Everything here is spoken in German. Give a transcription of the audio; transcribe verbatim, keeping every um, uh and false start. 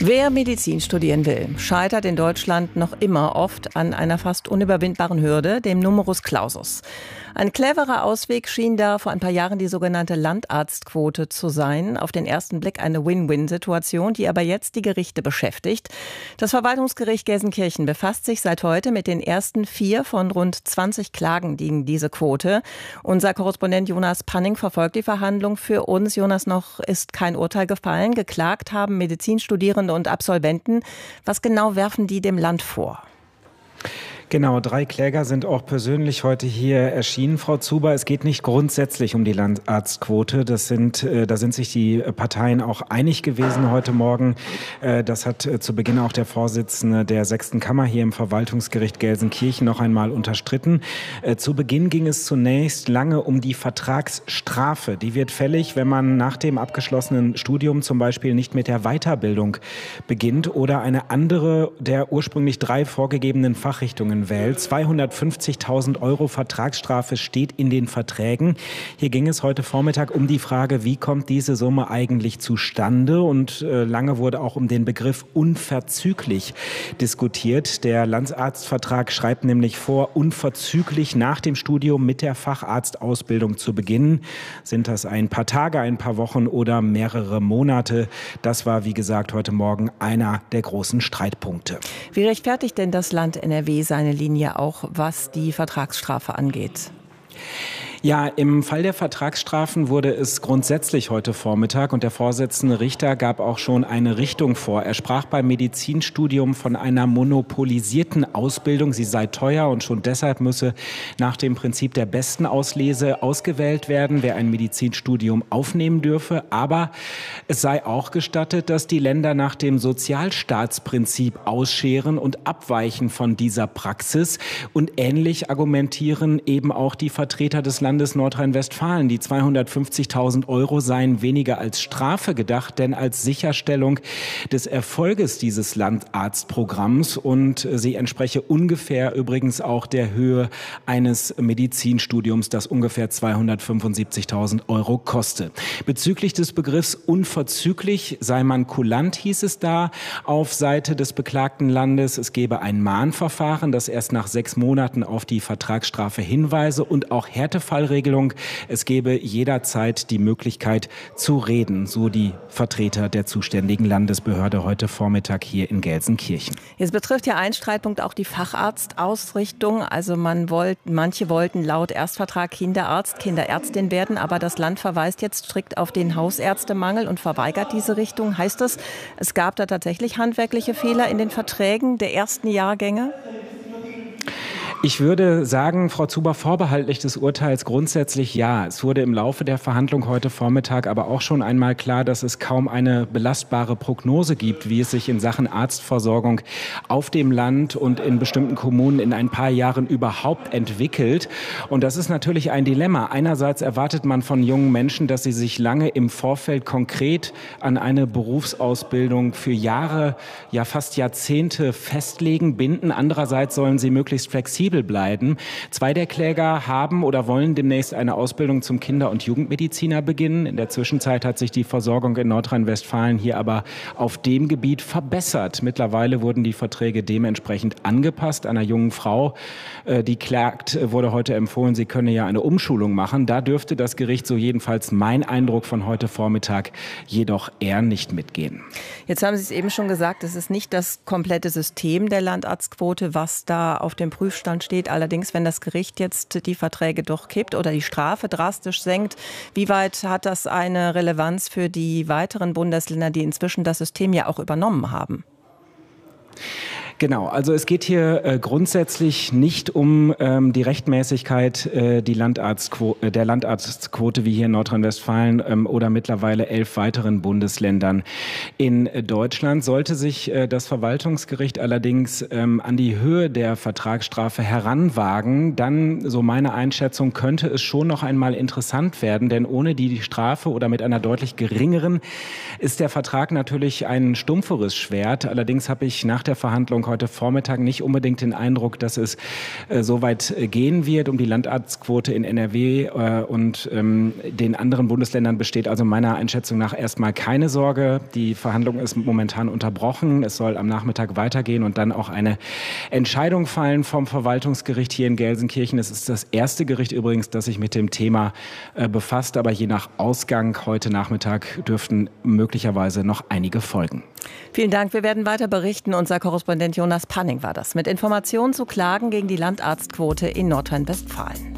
Wer Medizin studieren will, scheitert in Deutschland noch immer oft an einer fast unüberwindbaren Hürde, dem Numerus Clausus. Ein cleverer Ausweg schien da vor ein paar Jahren die sogenannte Landarztquote zu sein. Auf den ersten Blick eine Win-Win-Situation, die aber jetzt die Gerichte beschäftigt. Das Verwaltungsgericht Gelsenkirchen befasst sich seit heute mit den ersten vier von rund zwanzig Klagen gegen diese Quote. Unser Korrespondent Jonas Panning verfolgt die Verhandlung für uns. Jonas, noch ist kein Urteil gefallen. Geklagt haben Medizinstudierende und Absolventen. Was genau werfen die dem Land vor? Genau, drei Kläger sind auch persönlich heute hier erschienen, Frau Zuber. Es geht nicht grundsätzlich um die Landarztquote. Das sind, äh, da sind sich die Parteien auch einig gewesen heute Morgen. Äh, das hat äh, zu Beginn auch der Vorsitzende der sechsten Kammer hier im Verwaltungsgericht Gelsenkirchen noch einmal unterstritten. Äh, zu Beginn ging es zunächst lange um die Vertragsstrafe. Die wird fällig, wenn man nach dem abgeschlossenen Studium zum Beispiel nicht mit der Weiterbildung beginnt oder eine andere der ursprünglich drei vorgegebenen Fachrichtungen wählt. zweihundertfünfzigtausend Euro Vertragsstrafe steht in den Verträgen. Hier ging es heute Vormittag um die Frage, wie kommt diese Summe eigentlich zustande? Und äh, lange wurde auch um den Begriff unverzüglich diskutiert. Der Landarztvertrag schreibt nämlich vor, unverzüglich nach dem Studium mit der Facharztausbildung zu beginnen. Sind das ein paar Tage, ein paar Wochen oder mehrere Monate? Das war, wie gesagt, heute Morgen einer der großen Streitpunkte. Wie rechtfertigt denn das Land N R W seine Linie auch, was die Vertragsstrafe angeht? Ja, im Fall der Vertragsstrafen wurde es grundsätzlich heute Vormittag und der Vorsitzende Richter gab auch schon eine Richtung vor. Er sprach beim Medizinstudium von einer monopolisierten Ausbildung. Sie sei teuer und schon deshalb müsse nach dem Prinzip der besten Auslese ausgewählt werden, wer ein Medizinstudium aufnehmen dürfe. Aber es sei auch gestattet, dass die Länder nach dem Sozialstaatsprinzip ausscheren und abweichen von dieser Praxis. Und ähnlich argumentieren eben auch die Vertreter des Landes Landes Nordrhein-Westfalen. Die zweihundertfünfzigtausend Euro seien weniger als Strafe gedacht, denn als Sicherstellung des Erfolges dieses Landarztprogramms und sie entspreche ungefähr übrigens auch der Höhe eines Medizinstudiums, das ungefähr zweihundertfünfundsiebzigtausend Euro koste. Bezüglich des Begriffs unverzüglich sei man kulant, hieß es da auf Seite des beklagten Landes. Es gebe ein Mahnverfahren, das erst nach sechs Monaten auf die Vertragsstrafe hinweise und auch Härtefall Regelung. Es gebe jederzeit die Möglichkeit zu reden, so die Vertreter der zuständigen Landesbehörde heute Vormittag hier in Gelsenkirchen. Jetzt betrifft ja ein Streitpunkt auch die Facharztausrichtung. Also man wollt, manche wollten laut Erstvertrag Kinderarzt, Kinderärztin werden, aber das Land verweist jetzt strikt auf den Hausärztemangel und verweigert diese Richtung. Heißt das, es gab da tatsächlich handwerkliche Fehler in den Verträgen der ersten Jahrgänge? Ich würde sagen, Frau Zuber, vorbehaltlich des Urteils grundsätzlich ja. Es wurde im Laufe der Verhandlung heute Vormittag aber auch schon einmal klar, dass es kaum eine belastbare Prognose gibt, wie es sich in Sachen Arztversorgung auf dem Land und in bestimmten Kommunen in ein paar Jahren überhaupt entwickelt. Und das ist natürlich ein Dilemma. Einerseits erwartet man von jungen Menschen, dass sie sich lange im Vorfeld konkret an eine Berufsausbildung für Jahre, ja fast Jahrzehnte festlegen, binden. Andererseits sollen sie möglichst flexibel bleiben. Zwei der Kläger haben oder wollen demnächst eine Ausbildung zum Kinder- und Jugendmediziner beginnen. In der Zwischenzeit hat sich die Versorgung in Nordrhein-Westfalen hier aber auf dem Gebiet verbessert. Mittlerweile wurden die Verträge dementsprechend angepasst. Einer jungen Frau, die klagt, wurde heute empfohlen, sie könne ja eine Umschulung machen. Da dürfte das Gericht, so jedenfalls mein Eindruck von heute Vormittag, jedoch eher nicht mitgehen. Jetzt haben Sie es eben schon gesagt, es ist nicht das komplette System der Landarztquote, was da auf dem Prüfstand steht. Allerdings, wenn das Gericht jetzt die Verträge durchkippt oder die Strafe drastisch senkt, wie weit hat das eine Relevanz für die weiteren Bundesländer, die inzwischen das System ja auch übernommen haben? Genau, also es geht hier äh, grundsätzlich nicht um ähm, die Rechtmäßigkeit äh, die Landarztquo- äh, der Landarztquote wie hier in Nordrhein-Westfalen ähm, oder mittlerweile elf weiteren Bundesländern in äh, Deutschland. Sollte sich äh, das Verwaltungsgericht allerdings ähm, an die Höhe der Vertragsstrafe heranwagen, dann, so meine Einschätzung, könnte es schon noch einmal interessant werden, denn ohne die Strafe oder mit einer deutlich geringeren ist der Vertrag natürlich ein stumpferes Schwert. Allerdings habe ich nach der Verhandlung heute Vormittag nicht unbedingt den Eindruck, dass es äh, so weit äh, gehen wird. Um die Landarztquote in N R W äh, und ähm, den anderen Bundesländern besteht also meiner Einschätzung nach erstmal keine Sorge. Die Verhandlung ist momentan unterbrochen. Es soll am Nachmittag weitergehen und dann auch eine Entscheidung fallen vom Verwaltungsgericht hier in Gelsenkirchen. Es ist das erste Gericht übrigens, das sich mit dem Thema äh, befasst. Aber je nach Ausgang heute Nachmittag dürften möglicherweise noch einige folgen. Vielen Dank. Wir werden weiter berichten. Unser Korrespondent Jonas Panning war das mit Informationen zu Klagen gegen die Landarztquote in Nordrhein-Westfalen.